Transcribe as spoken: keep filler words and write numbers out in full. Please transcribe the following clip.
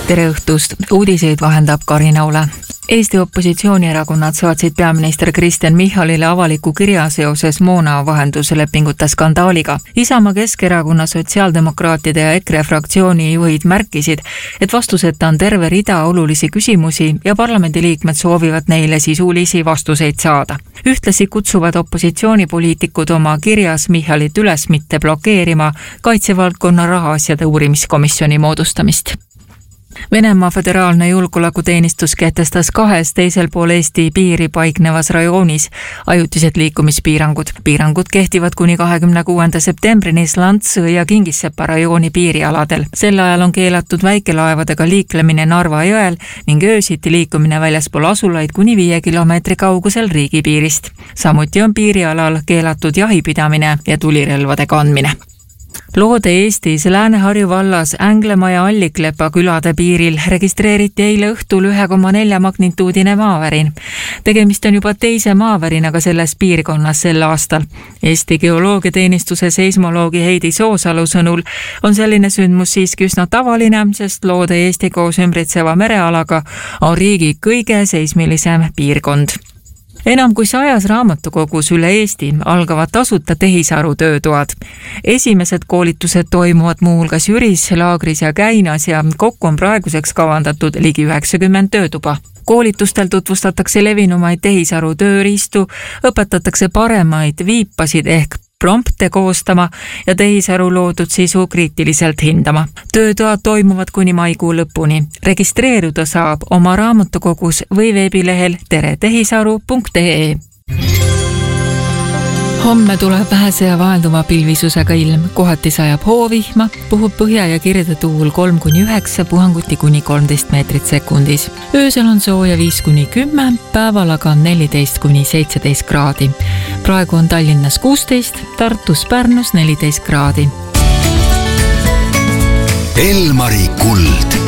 tere õhtust, uudiseid vahendab Karina Ule. Eesti opositsioonierakonnad saatsid peaminister Kristen Michalile avaliku kirja seoses Moona vahenduslepingute skandaaliga. Isamaa, Keskerakonna, Sotsiaaldemokraatide ja EKRE fraktsiooni juhid märkisid, et vastuseta on terve rida olulisi küsimusi ja parlamendiliikmed soovivad neile sisulisi vastuseid saada. Ühtlasi kutsuvad opositsioonipoliitikud oma kirjas Michalit üles mitte blokeerima kaitsevaldkonna rahaasjade uurimiskomisjoni moodustamist. Venemaa föderaalne julgeolekuteenistus kehtestas kahes teisel pool Eesti piiri paiknevas rajoonis ajutised liikumispiirangud. Piirangud kehtivad kuni kahekümne kuuenda septembrini Slantsõ ja Kingissepa rajooni piirialadel. Sel ajal on keelatud väikelaevadega liiklemine Narva jõel ning öösiti liikumine väljaspool asulaid kuni viie kilomeetri kaugusel riigipiirist. Samuti on piirialal keelatud jahipidamine ja tulirelvade kandmine. Loode Eestis Lääne-Harju vallas Änglemaa ja Alliklepa külade piiril registreeriti eile õhtul üks koma neli magnituudine maavärin. Tegemist on juba teise maavärinaga selles piirkonnas sel aastal. Eesti geoloogiateenistuse seismoloogi Heidi Soosalu sõnul on selline sündmus siiski üsna tavaline, sest Loode Eesti koos ümbritseva merealaga on riigi kõige seismilisem piirkond. Enam kui sajas raamatukogus üle Eesti algavad tasuta tehisaru töötoad. Esimesed koolitused toimuvad muuhulgas Jüris, Laagris ja Käinas ja kokku on praeguseks kavandatud ligi üheksakümmend töötuba. Koolitustel tutvustatakse levinumaid tehisaru tööriistu, õpetatakse paremaid viipasid ehk prompte koostama ja tehisaru loodud sisu kriitiliselt hindama. Töötoad toimuvad kuni maikuu lõpuni. Registreeruda saab oma raamatukogus või veebilehel tere tehisaru punkt ee. Homme tuleb vähese ja vahelduva pilvisusega ilm, kohati sajab hoovihma, puhub põhja ja kirde tuul kolm kuni üheksa, puhanguti kuni kolmteist meetrit sekundis. Öösel on sooja viis kuni kümme, päeval aga on neliteist kuni seitseteist kraadi. Praegu on Tallinnas kuusteist, Tartus, Pärnus neliteist kraadi. Elmari kuld.